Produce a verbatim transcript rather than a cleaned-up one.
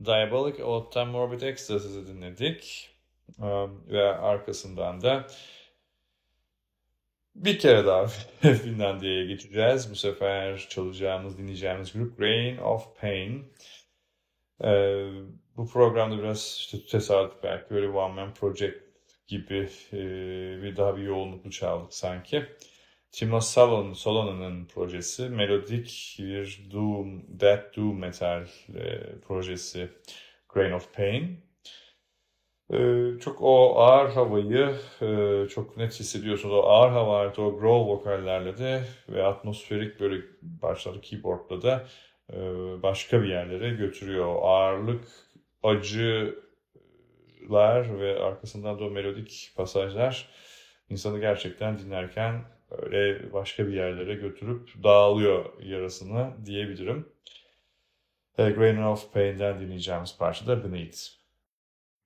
Diabolic Oath'tan Morbid Ecstasy'si dinledik. Um, ve arkasından da bir kere daha Finlandiya'ya geçeceğiz. Bu sefer çalacağımız, dinleyeceğimiz grup Grain of Pain. Ee, bu programda biraz işte tesadüf belki böyle One Man Project gibi e, bir daha bir yoğunluklu çaldık sanki. Timo Salon, Solonen'ın projesi, melodik bir doom, death doom metal e, projesi Grain of Pain. Ee, çok o ağır havayı e, çok net hissediyorsunuz. O ağır hava artı o growl vokallerle de ve atmosferik böyle başları keyboardla da e, başka bir yerlere götürüyor. O ağırlık, acılar ve arkasından da o melodik pasajlar insanı gerçekten dinlerken öyle başka bir yerlere götürüp dağılıyor yarasını diyebilirim. E, Grain of Pain'den dinleyeceğimiz parça da Beneath.